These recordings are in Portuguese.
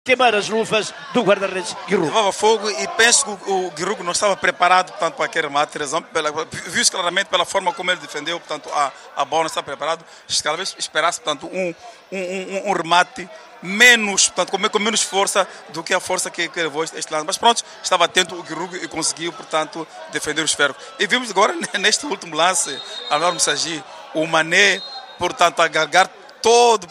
queimar as luvas do guarda-redes Guirrugo. Levava fogo e penso que o Guirrugo não estava preparado, portanto, para aquele remate. Viu-se claramente pela forma como ele defendeu, portanto, a bola não estava preparada. Talvez esperasse, portanto, um remate menos, portanto, com menos força do que a força que levou este lance. Mas pronto, estava atento o Guirrugo e conseguiu, portanto, defender o esférico. E vimos agora, neste último lance, Anwar Moussagi, o Mané, portanto, a galgar todo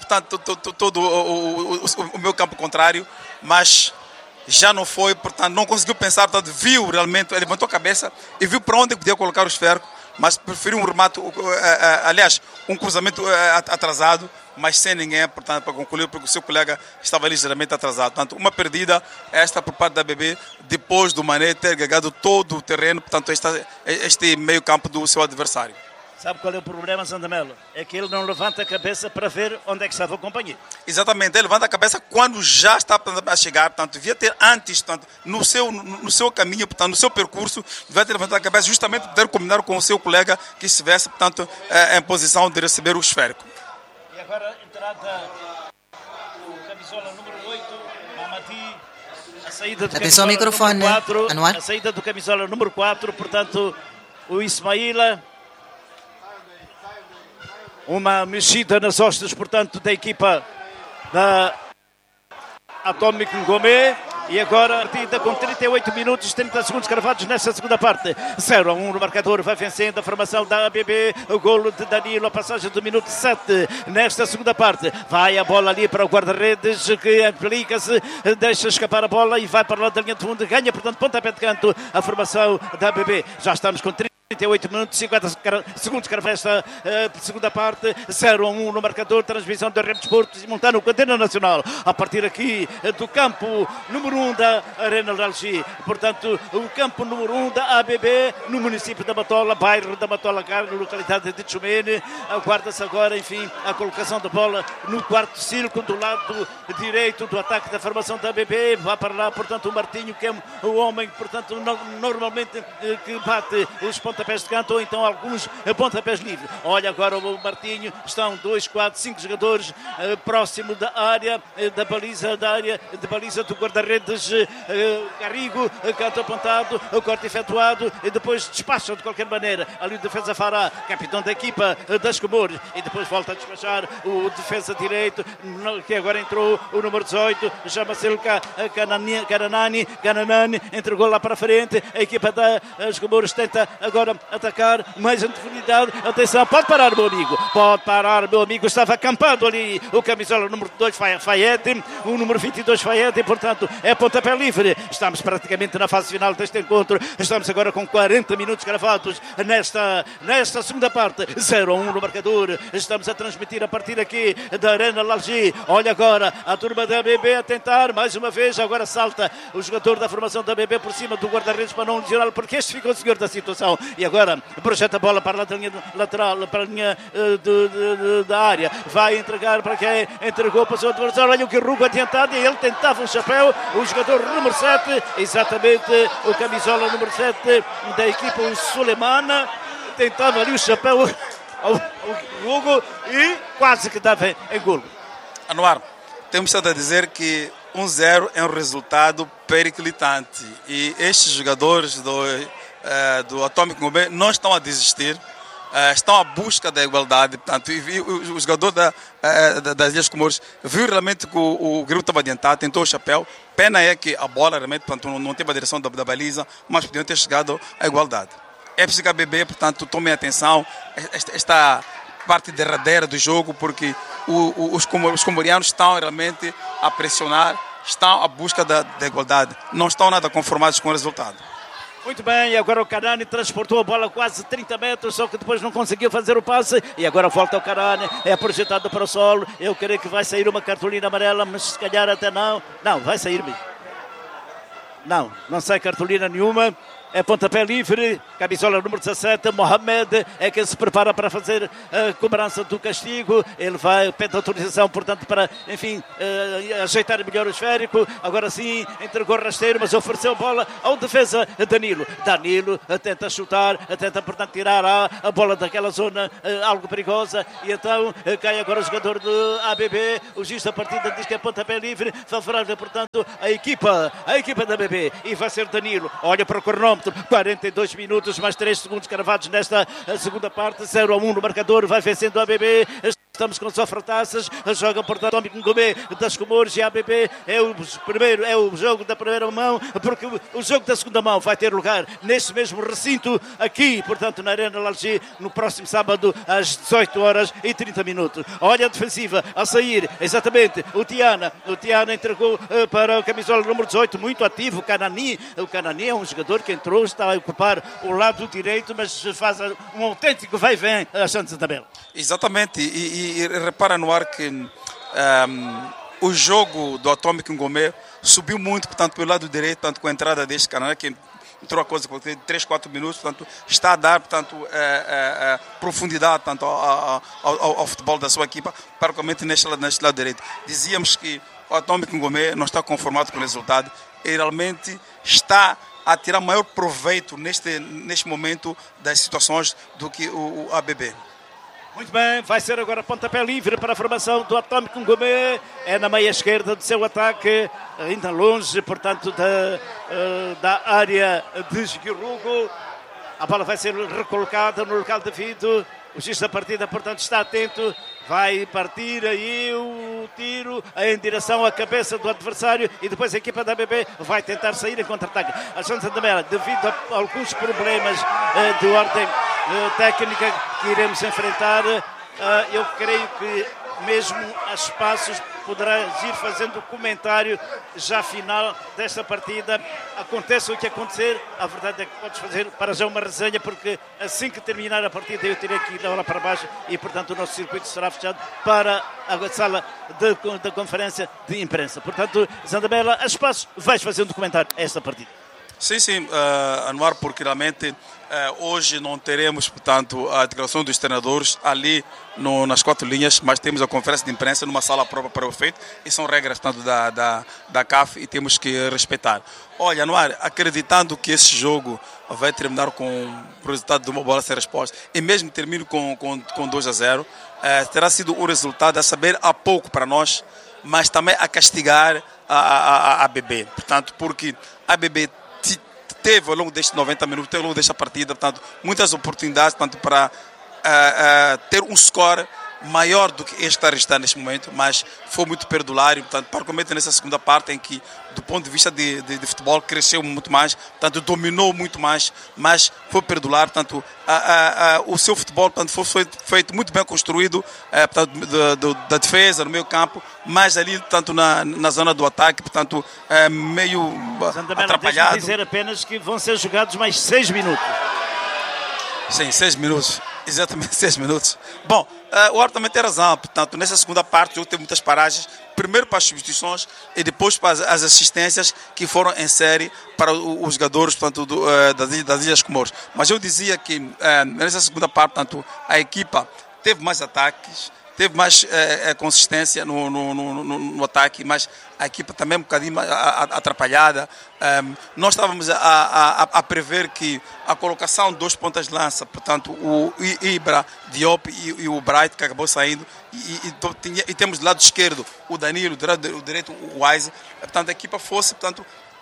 o meu campo contrário, mas já não foi, portanto, não conseguiu pensar, portanto, viu realmente, ele levantou a cabeça e viu para onde podia colocar o esférico, mas preferiu um remate, aliás, um cruzamento atrasado, mas sem ninguém, portanto, para concluir, porque o seu colega estava ligeiramente atrasado. Portanto, uma perdida esta por parte da BB, depois do Mané ter ganhado todo o terreno, portanto, este meio campo do seu adversário. Sabe qual é o problema, Sandamelo? É que ele não levanta a cabeça para ver onde é que estava o companheiro. Exatamente, ele levanta a cabeça quando já está a chegar, portanto, devia ter antes, portanto, no seu caminho, portanto, no seu percurso, devia ter levantado a cabeça justamente para poder combinar com o seu colega que estivesse, portanto, em posição de receber o esférico. E agora, entrada do camisola número 8, Mamadi, a saída do atenção ao microfone, número 4, Anwar. a saída do camisola número 4, portanto, o Ismaila. Uma mexida nas hostas, portanto, da equipa da Atomic Ngomé. E agora, partida com 38 minutos, 30 segundos cravados nesta segunda parte. 0-1 no marcador, vai vencendo a formação da ABB. O golo de Danilo, a passagem do minuto 7 nesta segunda parte. Vai a bola ali para o guarda-redes, que aplica-se, deixa escapar a bola e vai para lá da linha de fundo. Ganha, portanto, pontapé de canto a formação da ABB. Já estamos com 38 minutos, 50 segundos para esta segunda parte. 0-1 no marcador, transmissão da Rede Desporto simultâneo com a Antena Nacional, a partir aqui do campo número 1 da Arena de Algi. Portanto, o campo número 1 da ABB, no município da Matola, bairro da Matola, na localidade de Tchumene. Aguarda-se agora, enfim, a colocação da bola no quarto círculo do lado direito do ataque da formação da ABB. Vai para lá, portanto, o Martinho, que é o homem, portanto, normalmente que bate os pontapés de canto, ou então alguns pontapés livres. Olha agora o Martinho, estão 2, 4, 5 jogadores próximo da área, da baliza do guarda-redes Garrigo, canto apontado, o corte efetuado e depois despacham de qualquer maneira. Ali o defesa Fará, capitão da equipa das Comores, e depois volta a despachar o defesa direito, que agora entrou o número 18, chama-se Gananani, entregou lá para frente, a equipa das Comores tenta agora atacar mais em profundidade. Atenção, pode parar, meu amigo, estava acampado ali o camisola número 2 Fayette, o número 22 Fayette, e portanto é pontapé livre. Estamos praticamente na fase final deste encontro, estamos agora com 40 minutos gravados nesta segunda parte. 0-1 no marcador, estamos a transmitir a partir aqui da Arena Lalgi. Olha agora a turma da BB a tentar mais uma vez, agora salta o jogador da formação da BB por cima do guarda-redes para não lesioná-lo, porque este ficou senhor da situação, e agora projeta a bola para a linha lateral, para a linha da área, vai entregar para quem entregou para o seu adversário. Olha o Guirrugo adiantado, e ele tentava um chapéu, o jogador número 7, exatamente o camisola número 7 da equipa, o Sulemana, tentava ali o chapéu ao Guirrugo e quase que dava em golo. Anwar, temos estado a dizer que 1-0 é um resultado periclitante, e estes jogadores do Atomic Ngomé não estão a desistir, estão à busca da igualdade. Portanto, e o jogador das Ilhas Comores viu realmente que o Guirrugo estava adiantado, tentou o chapéu. Pena é que a bola realmente, portanto, não teve a direção da baliza, mas podiam ter chegado à igualdade. É preciso que a BB, portanto, tomem atenção esta parte derradeira do jogo, porque os comorianos estão realmente a pressionar, estão à busca da igualdade, não estão nada conformados com o resultado. Muito bem, e agora o Carani transportou a bola quase 30 metros, só que depois não conseguiu fazer o passe, e agora volta o Carani, é projetado para o solo. Eu creio que vai sair uma cartolina amarela, mas se calhar até não, vai sair mesmo. Não sai cartolina nenhuma, É pontapé livre, camisola número 17, Mohamed é quem se prepara para fazer a cobrança do castigo. Ele vai, pede autorização, portanto, para, enfim, ajeitar melhor o esférico. Agora sim, entregou rasteiro, mas ofereceu bola ao defesa Danilo. Danilo tenta chutar, tenta, portanto, tirar a bola daquela zona algo perigosa. E então cai agora o jogador do ABB. O juiz da partida diz que é pontapé livre, favorável, portanto, a equipa da ABB. E vai ser Danilo. Olha para o cronômetro. 42 minutos, mais 3 segundos cravados nesta segunda parte. 0-1 no marcador, vai vencendo a ABB. Estamos com Sofrataças, joga por Atómico Ngomé das Comores e a ABB é o jogo da primeira mão, porque o jogo da segunda mão vai ter lugar neste mesmo recinto, aqui, portanto, na Arena Lalgi, no próximo sábado, às 18 horas e 30 minutos. Olha a defensiva a sair, exatamente, o Tiana entregou para o camisola número 18, muito ativo, o Canani é um jogador que entrou, está a ocupar o lado direito, mas faz um autêntico vai-vem a Santos Tabela. Exatamente, e repara no ar que o jogo do Atómico Ngomé subiu muito, portanto, pelo lado direito, tanto com a entrada deste canal, que entrou a coisa por 3, 4 minutos, portanto, está a dar, portanto, profundidade, tanto ao futebol da sua equipa, particularmente neste lado direito. Dizíamos que o Atómico Ngomé não está conformado com o resultado e realmente está a tirar maior proveito neste momento das situações do que o ABB. Muito bem, vai ser agora pontapé livre para a formação do Atómico Ngomé. É na meia esquerda do seu ataque, ainda longe, portanto, da área de Esguirrugo. A bola vai ser recolocada no local devido. O juiz da partida, portanto, está atento. Vai partir aí o tiro em direção à cabeça do adversário e depois a equipa da ABB vai tentar sair em contra-ataque. A Santos Tabela, devido a alguns problemas de ordem técnica que iremos enfrentar, eu creio que mesmo a espaços poderás ir fazendo o comentário já final desta partida. Aconteça o que acontecer, a verdade é que podes fazer para já uma resenha, porque assim que terminar a partida eu terei que ir lá para baixo e, portanto, o nosso circuito será fechado para a sala da conferência de imprensa. Portanto, Zandabela, a espaços, vais fazer um documentário a esta partida. Sim, Anuar, porque realmente hoje não teremos, portanto, a declaração dos treinadores ali nas 4 linhas, mas temos a conferência de imprensa numa sala própria para o feito e são regras, portanto, da CAF e temos que respeitar. Olha, Anuar, acreditando que esse jogo vai terminar com o resultado de uma bola sem resposta e mesmo termine com 2-0, terá sido um resultado a saber a pouco para nós, mas também a castigar a ABB. Portanto, porque a ABB teve ao longo destes 90 minutos, ao longo desta partida, portanto, muitas oportunidades, portanto, para ter um score maior do que este está a registrar neste momento, mas foi muito perdulário, portanto, particularmente nessa segunda parte em que, do ponto de vista de futebol, cresceu muito mais, portanto, dominou muito mais, mas foi perdulário, portanto, o seu futebol, portanto, foi feito muito bem construído, portanto, da defesa, no meio campo, mas ali, portanto, na zona do ataque, portanto, meio atrapalhado. Deixa-me dizer apenas que vão ser jogados mais 6 minutos. Sim, 6 minutos. Exatamente, 6 minutos. Bom, o Arthur também tem razão. Portanto, nessa segunda parte, o jogo teve muitas paragens. Primeiro para as substituições e depois para as assistências que foram em série para os jogadores, portanto, das Ilhas Comores. Mas eu dizia que nessa segunda parte, portanto, a equipa teve mais ataques, teve mais consistência no ataque, mas a equipa também um bocadinho mais atrapalhada. Nós estávamos a prever que a colocação de 2 pontas de lança, portanto, o Ibra, Diop e o Bright, que acabou saindo, e temos do lado esquerdo o Danilo, do lado direito o Wise, portanto, a equipa fosse, portanto,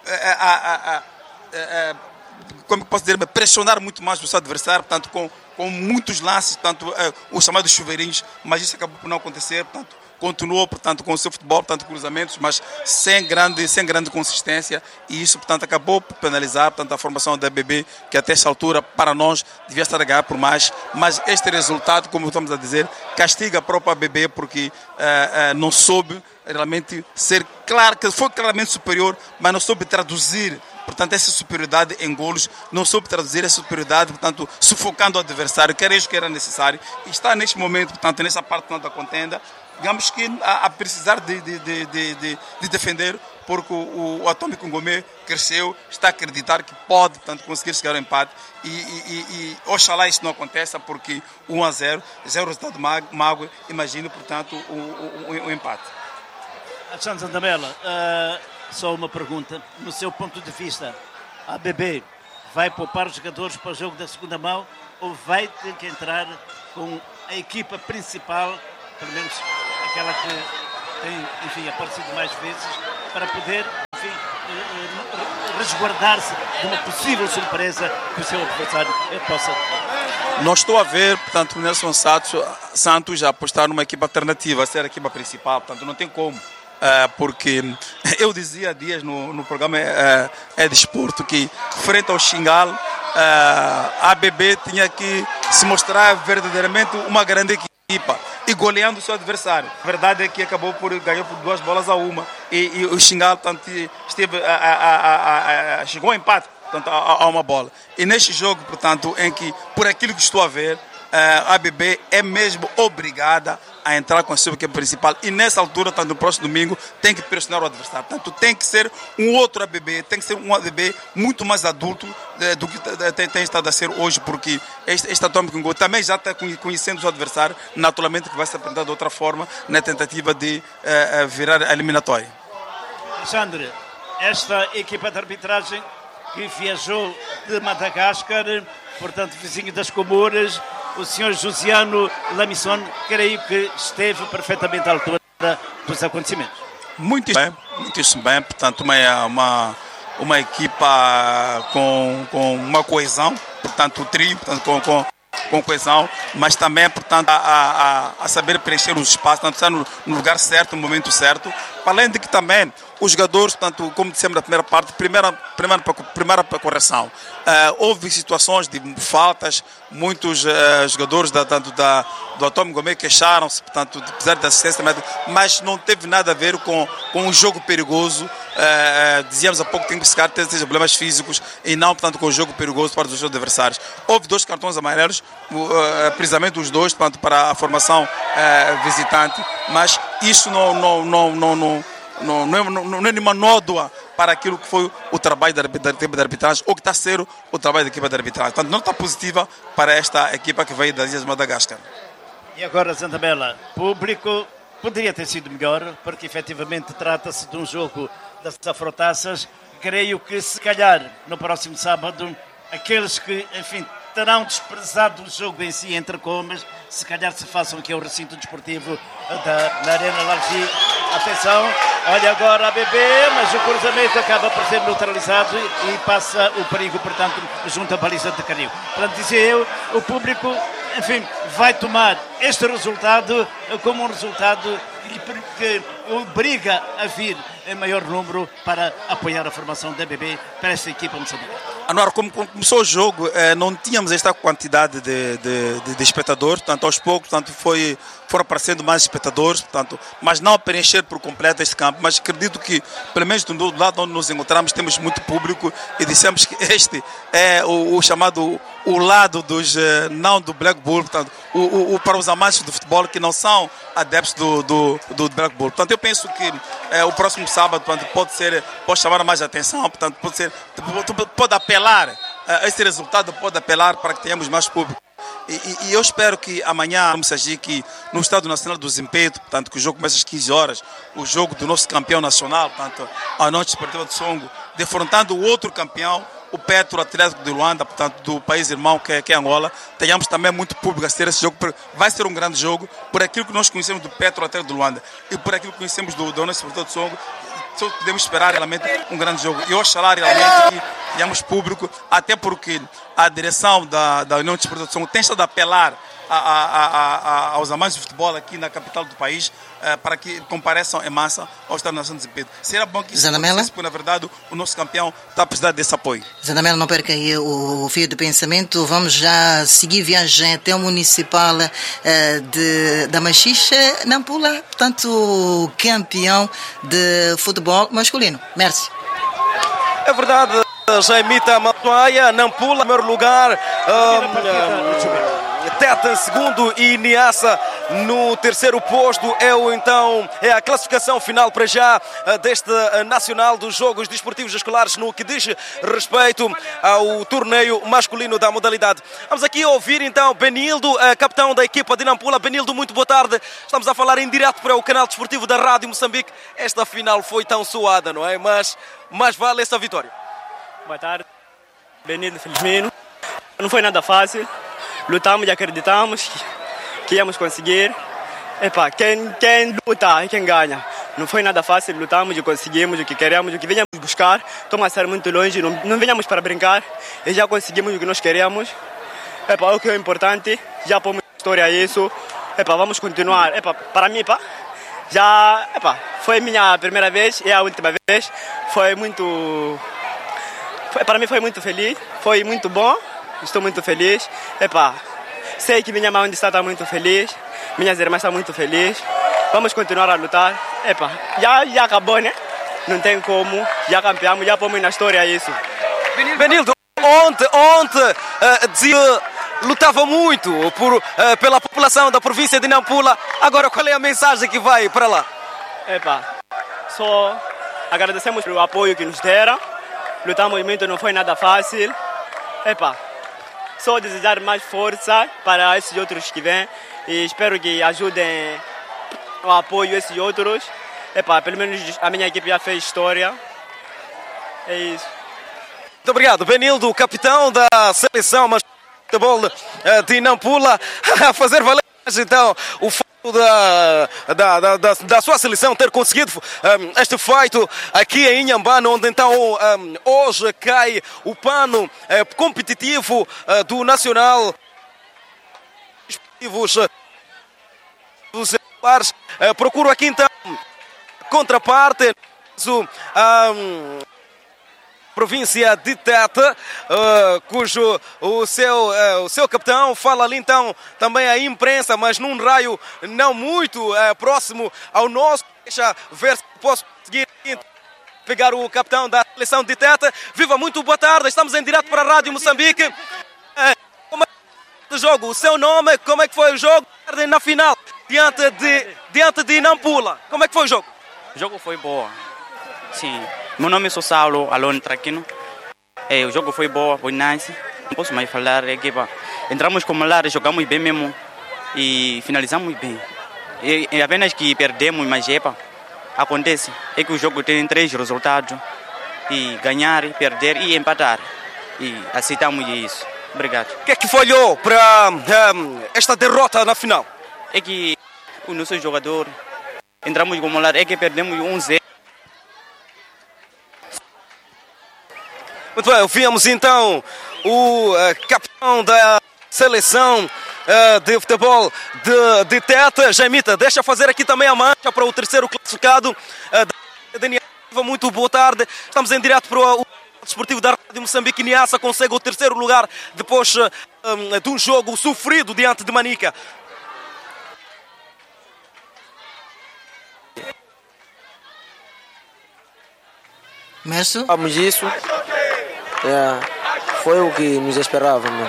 como posso dizer, pressionar muito mais o seu adversário, portanto, com muitos lances, portanto, os chamados chuveirinhos, mas isso acabou por não acontecer, portanto, continuou, portanto, com o seu futebol, portanto, cruzamentos, mas sem grande consistência, e isso, portanto, acabou por penalizar, portanto, a formação da ABB, que até esta altura, para nós, devia estar a ganhar por mais, mas este resultado, como estamos a dizer, castiga a própria ABB, porque não soube realmente ser claro, que foi claramente superior, mas não soube traduzir, portanto, essa superioridade em golos, não soube traduzir essa superioridade, portanto, sufocando o adversário, que era isso que era necessário, e está neste momento, portanto, nessa parte da contenda, digamos que a precisar de defender porque o Atômico Ngomé cresceu, está a acreditar que pode, portanto, conseguir chegar ao empate e oxalá isso não aconteça, porque 1-0 já é o resultado mago, imagino, portanto, o empate. Alexandre Zandamela, só uma pergunta, no seu ponto de vista, a ABB vai poupar os jogadores para o jogo da segunda mão ou vai ter que entrar com a equipa principal, pelo menos aquela que tem, enfim, aparecido mais vezes, para poder, enfim, resguardar-se de uma possível surpresa que o seu adversário possa ter? Não estou a ver, portanto, o Nelson Santos a apostar numa equipa alternativa, a ser a equipa principal, portanto, não tem como. Porque eu dizia há dias no programa Desporto que, frente ao Xingal, a ABB tinha que se mostrar verdadeiramente uma grande equipa e goleando o seu adversário. A verdade é que acabou por ganhar por 2-1 e o Xingal, portanto, chegou ao empate, portanto, a uma bola. E neste jogo, portanto, em que, por aquilo que estou a ver, a ABB é mesmo obrigada a entrar com a sua equipe principal e nessa altura, tanto no próximo domingo, tem que pressionar o adversário. Portanto, tem que ser um outro ABB, tem que ser um ABB muito mais adulto do que tem estado a ser hoje, porque este Atômico Ngomé também já está conhecendo o seu adversário, naturalmente que vai se apresentar de outra forma na tentativa de virar a eliminatória. Alexandre, esta equipa de arbitragem que viajou de Madagascar, portanto vizinho das Comoras, o senhor Josiano Lamisson, creio que esteve perfeitamente à altura dos acontecimentos. Muitíssimo bem, portanto uma equipa com uma coesão, portanto o trio, portanto, com coesão, mas também, portanto, a saber preencher os espaços, portanto, estar no lugar certo, no momento certo, além de que também os jogadores, tanto como dissemos na primeira parte, primeira correção. Houve situações de faltas, muitos jogadores tanto do Atômico Ngomé queixaram-se, portanto, apesar da assistência, mas não teve nada a ver com um jogo perigoso. Dizíamos há pouco que tem que buscar ter problemas físicos e não, portanto, com o jogo perigoso para os seus adversários. Houve 2 cartões amarelos, precisamente os 2, portanto, para a formação visitante, mas isso não é nenhuma nódoa para aquilo que foi o trabalho da equipa de arbitragem ou que está a ser o trabalho da equipa de arbitragem. Portanto, não está positiva para esta equipa que veio das Ilhas de Madagascar. E agora, Zandamela, público poderia ter sido melhor, porque efetivamente trata-se de um jogo das afrotaças. Creio que, se calhar, no próximo sábado, aqueles que, enfim, terão desprezado o jogo em si, entre comas, se calhar se façam aqui ao recinto desportivo na Arena Largi. Atenção, olha agora a ABB, mas o cruzamento acaba por ser neutralizado e passa o perigo, portanto, junto à baliza de Caril. Portanto, dizia eu, o público, enfim, vai tomar este resultado como um resultado que obriga a vir em maior número para apoiar a formação da ABB para esta equipa moçambicana. Anuar, como começou o jogo, não tínhamos esta quantidade de espectadores, portanto, aos poucos, portanto, foram aparecendo mais espectadores, portanto, mas não a preencher por completo este campo. Mas acredito que, pelo menos do lado onde nos encontramos, temos muito público e dissemos que este é o chamado o lado não do Black Bull, portanto, para os amantes do futebol que não são adeptos do Black Bull. Portanto, eu penso que o próximo sábado, portanto, pode chamar mais atenção, portanto, pode apelar, esse resultado pode apelar para que tenhamos mais público. E eu espero que amanhã vamos agir aqui no Estádio Nacional do Zimpeto, portanto, que o jogo começa às 15 horas, o jogo do nosso campeão nacional, portanto, a União Desportiva de Songo, defrontando o outro campeão, o Petro Atlético de Luanda, portanto, do país irmão que é Angola. Tenhamos também muito público a assistir esse jogo, vai ser um grande jogo, por aquilo que nós conhecemos do Petro Atlético de Luanda e por aquilo que conhecemos do União Desportiva de Songo. Só podemos esperar realmente um grande jogo. E oxalá realmente que tenhamos público, até porque a direção da União Desportiva de Songo tem estado a apelar aos amantes de futebol aqui na capital do país para que compareçam em massa ao Estádio Nacional de Zimpeto. Será bom que isso aconteça, porque na verdade o nosso campeão está a precisar desse apoio. Zandamela, não perca aí o fio de pensamento. Vamos já seguir viagem até o municipal da Machixe, Nampula, portanto, campeão de futebol masculino. Merci. É verdade, Jaimita Matuaia, Nampula, em primeiro lugar. Teta em segundo e Niassa no terceiro posto. É a classificação final para já deste Nacional dos Jogos Desportivos Escolares no que diz respeito ao torneio masculino da modalidade. Vamos aqui ouvir então Benildo, capitão da equipa de Nampula. Benildo, muito boa tarde. Estamos a falar em direto para o canal desportivo da Rádio Moçambique. Esta final foi tão suada, não é? Mas vale essa vitória. Boa tarde. Benildo Felizmino. Não foi nada fácil. Lutamos e acreditamos que íamos conseguir. Quem luta é quem ganha. Não foi nada fácil, lutamos e conseguimos o que queremos, o que venhamos buscar. Estamos a ser muito longe, não venhamos para brincar e já conseguimos o que nós queremos. O que é importante, já pomos história isso. Vamos continuar. Para mim, foi minha primeira vez e a última vez. Para mim foi muito feliz, foi muito bom. Estou muito feliz. Sei que minha mãe está muito feliz. Minhas irmãs estão muito felizes. Vamos continuar a lutar. Já acabou, né? Não tem como. Já campeamos, já pomos na história isso. Benildo, ontem dizia, lutava muito pela população da província de Nampula. Agora, qual é a mensagem que vai para lá? Só agradecemos pelo apoio que nos deram. Lutamos muito, não foi nada fácil. Só desejar mais força para esses outros que vêm e espero que ajudem o apoio a esses outros. Pelo menos a minha equipe já fez história. É isso. Muito obrigado, Benildo, capitão da seleção de futebol de Nampula, a fazer valer então o fato da sua seleção ter conseguido este feito aqui em Inhambane, onde então hoje cai o pano competitivo do Nacional dos escolares. Procuro aqui então contraparte província de Teta, cujo o seu capitão fala ali então também a imprensa, mas num raio não muito próximo ao nosso. Deixa ver se posso conseguir pegar o capitão da seleção de Teta. Viva, muito boa tarde, estamos em direto para a Rádio Moçambique. Como é que foi o jogo? O seu nome, como é que foi o jogo na final diante de Nampula? Como é que foi o jogo? O jogo foi bom. Sim. Meu nome é Saulo Alon Traquino. O jogo foi bom, foi nice. Não posso mais falar. Entramos como lá, jogamos bem mesmo e finalizamos bem. É apenas que perdemos, mas acontece. É que o jogo tem 3 resultados: e ganhar, perder e empatar. E aceitamos isso. Obrigado. O que é que falhou para esta derrota na final? É que o nosso jogador entramos como lá, é que perdemos 1-0. Muito bem, ouvimos então o capitão da seleção de futebol de Teta, Jaimita. Deixa fazer aqui também a mancha para o terceiro classificado da Niassa. Muito boa tarde, estamos em direto para o desportivo da Rádio Moçambique. Niassa consegue o terceiro lugar depois de um jogo sofrido diante de Manica. Mestre? Vamos isso. Foi o que nos esperávamos.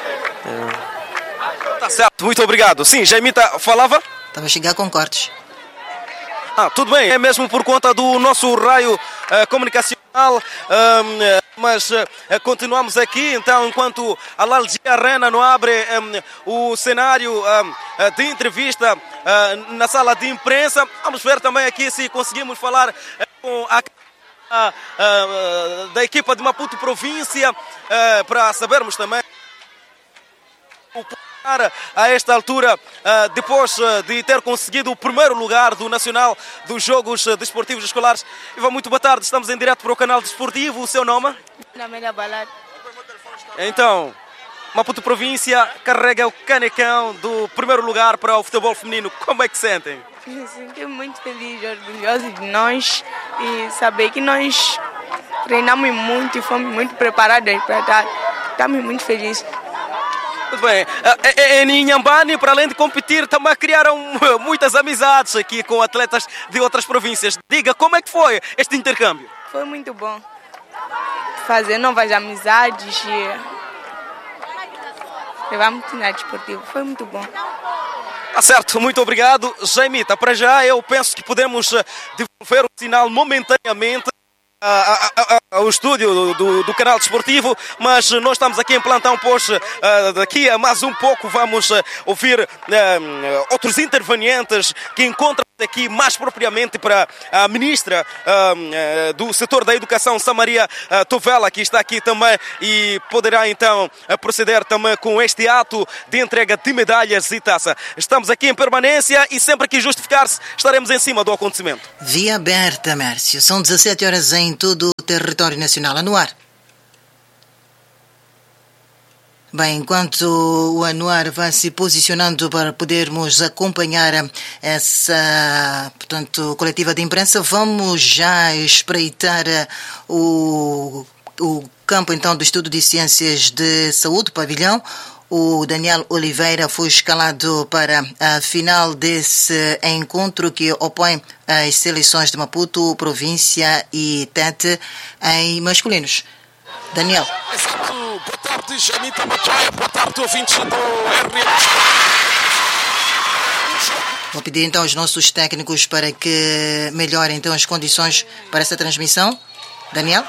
Tá certo, muito obrigado. Sim, Jaimita falava? Estava a chegar com cortes. Tudo bem, é mesmo por conta do nosso raio comunicacional, mas continuamos aqui, então, enquanto a Lalji Arena não abre o cenário de entrevista na sala de imprensa. Vamos ver também aqui se conseguimos falar com a da equipa de Maputo Província, para sabermos também o a esta altura, depois de ter conseguido o primeiro lugar do Nacional dos Jogos Desportivos Escolares. Iva, muito boa tarde, estamos em direto para o canal desportivo. O seu nome? Namélia Balad. Então, Maputo Província carrega o canecão do primeiro lugar para o futebol feminino. Como é que sentem? Me sinto muito feliz e orgulhoso de nós e saber que nós treinamos muito e fomos muito preparados para estar. Estamos muito felizes. Muito bem. Em Inhambane, para além de competir, também criaram muitas amizades aqui com atletas de outras províncias. Diga, como é que foi este intercâmbio? Foi muito bom. Fazer novas amizades. levar muito na desportiva. Foi muito bom. Tá certo, muito obrigado, Jaimita. Para já, eu penso que podemos devolver o sinal momentaneamente ao estúdio do canal desportivo, mas nós estamos aqui em plantão, pois daqui a mais um pouco vamos ouvir outros intervenientes que encontram aqui mais propriamente para a ministra do setor da educação, Samaria Tovela, que está aqui também e poderá então proceder também com este ato de entrega de medalhas e taça. Estamos aqui em permanência e sempre que justificar-se estaremos em cima do acontecimento. Via aberta, Mércio. São 17 horas em todo o território nacional. Anuar. Bem, enquanto o Anuar vai se posicionando para podermos acompanhar essa, portanto, coletiva de imprensa, vamos já espreitar o campo, então, do Estudo de Ciências de Saúde, pavilhão. O Daniel Oliveira foi escalado para a final desse encontro que opõe as seleções de Maputo, província e Tete em masculinos. Daniel. Exato. Boa tarde, Jamita Matoia. Boa tarde, ouvintes do RR. Vou pedir então aos nossos técnicos para que melhorem então as condições para essa transmissão. Daniel?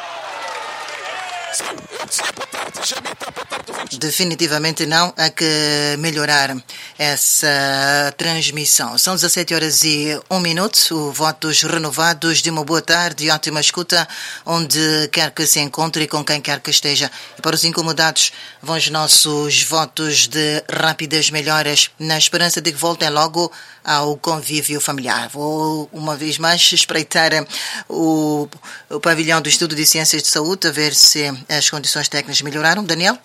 Definitivamente não, há que melhorar essa transmissão. São 17 horas e 1 minuto, votos renovados de uma boa tarde e ótima escuta, onde quer que se encontre e com quem quer que esteja. E para os incomodados, vão os nossos votos de rápidas melhoras, na esperança de que voltem logo ao convívio familiar. Vou, uma vez mais, espreitar o pavilhão do Estudo de Ciências de Saúde, a ver se as condições técnicas melhoraram. Daniel?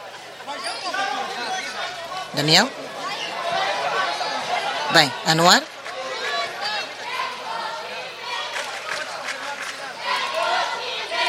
Daniel? Bem, Anuar?